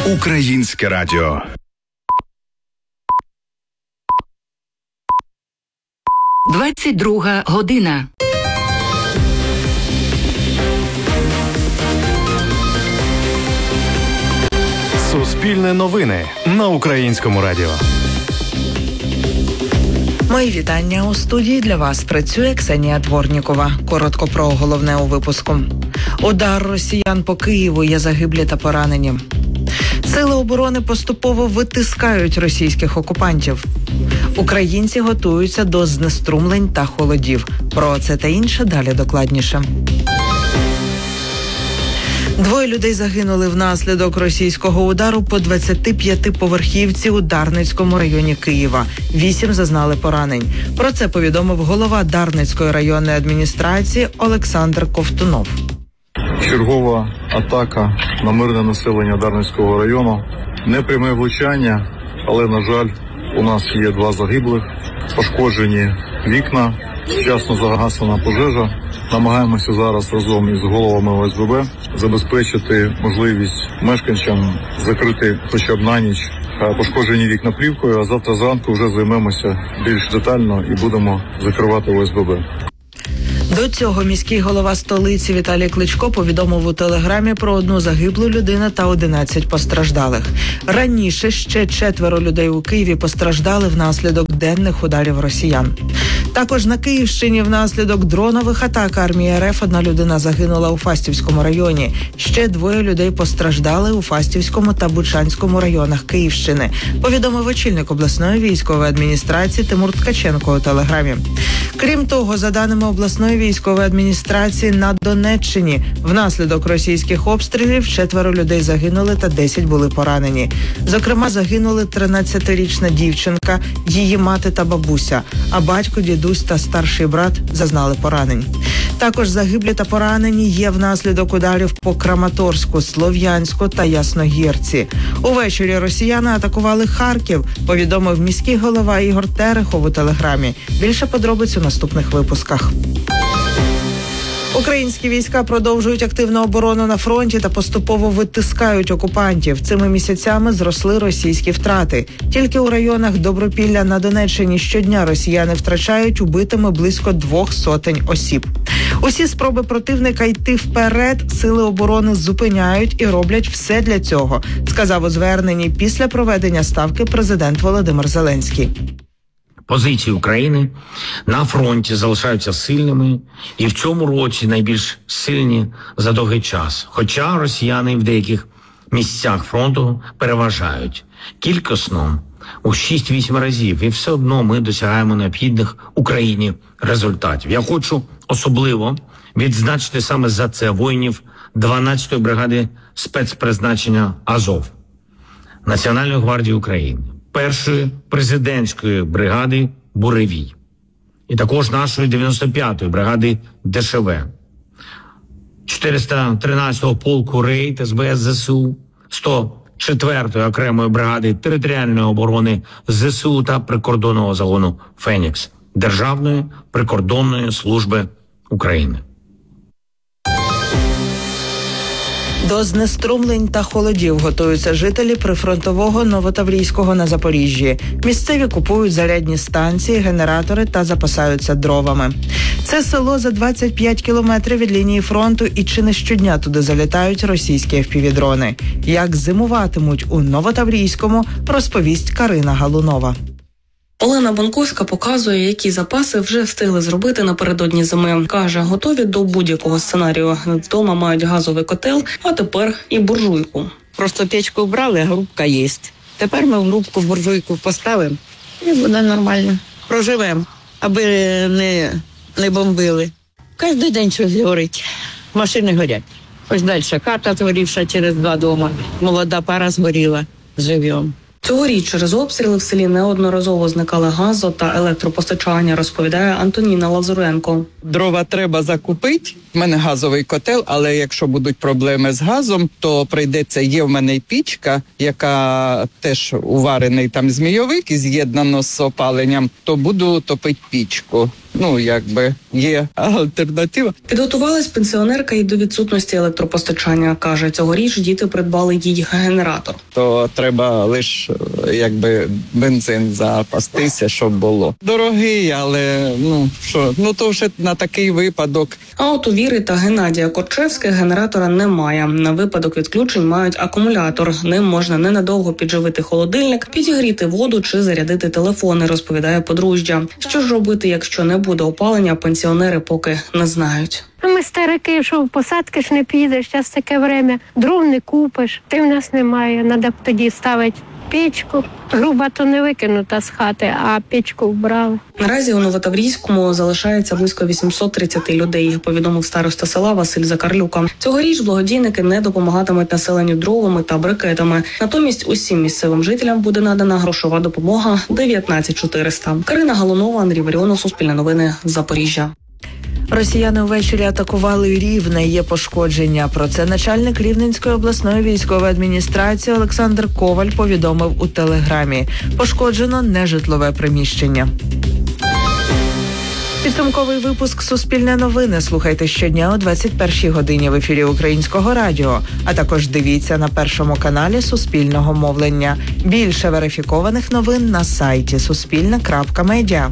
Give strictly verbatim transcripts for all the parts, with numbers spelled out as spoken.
Українське радіо. двадцять друга година. Суспільне новини на Українському радіо. Мої вітання. У студії для вас працює Ксенія Дворнікова. Коротко про головне у випуску. Удар росіян по Києву, є загиблі та поранені. Сили оборони поступово витискають російських окупантів. Українці готуються до знеструмлень та холодів. Про це та інше далі докладніше. Двоє людей загинули внаслідок російського удару по двадцятип'ятиповерхівці у Дарницькому районі Києва. Вісім зазнали поранень. Про це повідомив голова Дарницької районної адміністрації Олександр Ковтунов. Чергова атака на мирне населення Дарницького району. Непряме влучання, але, на жаль, у нас є два загиблих, пошкоджені вікна, вчасно загасена пожежа. Намагаємося зараз разом із головами О С Б Б забезпечити можливість мешканцям закрити хоча б на ніч пошкоджені вікна плівкою, а завтра зранку вже займемося більш детально і будемо закривати О С Б Б. До цього міський голова столиці Віталій Кличко повідомив у телеграмі про одну загиблу людину та одинадцять постраждалих. Раніше ще четверо людей у Києві постраждали внаслідок денних ударів росіян. Також на Київщині внаслідок дронових атак армії Р Ф одна людина загинула у Фастівському районі. Ще двоє людей постраждали у Фастівському та Бучанському районах Київщини, повідомив очільник обласної військової адміністрації Тимур Ткаченко у телеграмі. Крім того, за даними обласної військової адміністрації, на Донеччині внаслідок російських обстрілів четверо людей загинули та десять були поранені. Зокрема, загинули тринадцятирічна дівчинка, її мати та бабуся, а батько, дідусь та старший брат зазнали поранень. Також загиблі та поранені є внаслідок ударів по Краматорську, Слов'янську та Ясногірці. Увечері росіяни атакували Харків, повідомив міський голова Ігор Терехов у телеграмі. Більше подробиць у наступних випусках. Українські війська продовжують активну оборону на фронті та поступово витискають окупантів. Цими місяцями зросли російські втрати. Тільки у районах Добропілля на Донеччині щодня росіяни втрачають убитими близько двох сотень осіб. Усі спроби противника йти вперед сили оборони зупиняють і роблять все для цього, сказав у зверненні після проведення ставки президент Володимир Зеленський. Позиції України на фронті залишаються сильними і в цьому році найбільш сильні за довгий час. Хоча росіяни в деяких місцях фронту переважають кількісно у шість-вісім разів. І все одно ми досягаємо необхідних Україні результатів. Я хочу особливо відзначити саме за це воїнів дванадцятої бригади спецпризначення «Азов» Національної гвардії України, першої президентської бригади «Буревій» і також нашої дев'яносто п'ятої бригади Д Ш В, чотириста тринадцятого полку «Рейд» С Б С З С У, сто четвертої окремої бригади територіальної оборони З С У та прикордонного загону «Фенікс» Державної прикордонної служби України. До знеструмлень та холодів готуються жителі прифронтового Новотаврійського на Запоріжжі. Місцеві купують зарядні станції, генератори та запасаються дровами. Це село за двадцять п'ять кілометрів від лінії фронту, і чи не щодня туди залітають російські еф пі ві-дрони. Як зимуватимуть у Новотаврійському, розповість Карина Галунова. Олена Банковська показує, які запаси вже встигли зробити напередодні зими. Каже, готові до будь-якого сценарію. Вдома мають газовий котел, а тепер і буржуйку. Просто печку вбрали, а грубка є. Тепер ми в грубку буржуйку поставимо і буде нормально. Проживемо, аби не, не бомбили. Кожен день щось горить. Машини горять. Ось далі хата згорівша через два дома. Молода пара згоріла. Живемо. Цьогоріч через обстріли в селі неодноразово зникали газо та електропостачання, розповідає Антоніна Лазуренко. Дрова треба закупити. У мене газовий котел, але якщо будуть проблеми з газом, то прийдеться, є в мене й пічка, яка теж уварений там змійовик і з'єднано з опаленням, то буду топити пічку. ну, якби є альтернатива. Підготувалась пенсіонерка і до відсутності електропостачання. Каже, цьогоріч діти придбали їй генератор. То треба лише, якби, бензин запастися, щоб було. Дорогий, але, ну, що, ну, то вже на такий випадок. А от у Віри та Геннадія Корчевських генератора немає. На випадок відключень мають акумулятор. Ним можна ненадовго підживити холодильник, підігріти воду чи зарядити телефони, розповідає подружжя. Що ж робити, якщо не буде опалення, пенсіонери поки не знають. Ми старики, що в посадки ж не підеш, зараз таке время, дров не купиш, ти в нас немає, треба тоді ставити печку. Груба то не викинута з хати, а печку вбрали. Наразі у Новотаврійському залишається близько вісімсот тридцять людей, повідомив староста села Василь Закарлюка. Цьогоріч благодійники не допомагатимуть населенню дровами та брикетами. Натомість усім місцевим жителям буде надана грошова допомога дев'ятнадцять чотириста. Карина Галунова, Андрій Варіонов, Суспільне новини, Запоріжжя. Росіяни ввечері атакували Рівне, є пошкодження. Про це начальник Рівненської обласної військової адміністрації Олександр Коваль повідомив у телеграмі. Пошкоджено нежитлове приміщення. Підсумковий випуск «Суспільне новини» слухайте щодня о двадцять першій годині в ефірі Українського радіо, а також дивіться на першому каналі Суспільного мовлення. Більше верифікованих новин на сайті суспільне крапка медіа.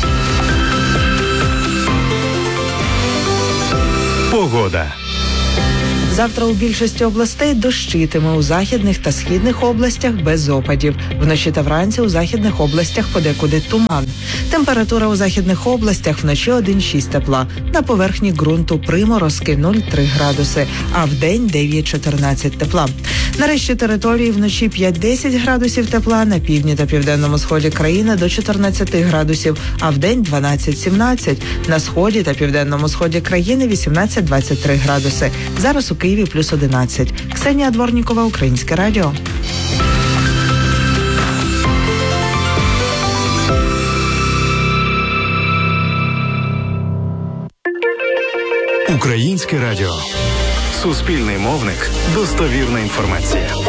Погода. Завтра у більшості областей дощитиме, у західних та східних областях без опадів. Вночі та вранці у західних областях подекуди туман. Температура у західних областях вночі один-шість тепла. На поверхні ґрунту приморозки нуль-три градуси, а вдень дев'ять-чотирнадцять тепла. На решті території вночі п'ять-десять градусів тепла, на півдні та південному сході країни до чотирнадцять градусів, а вдень дванадцять-сімнадцять. На сході та південному сході країни вісімнадцять-двадцять три градуси. Зараз у Києві плюс одинадцять. Ксенія Дворнікова, Українське радіо. Українське радіо. Суспільний мовник. Достовірна інформація.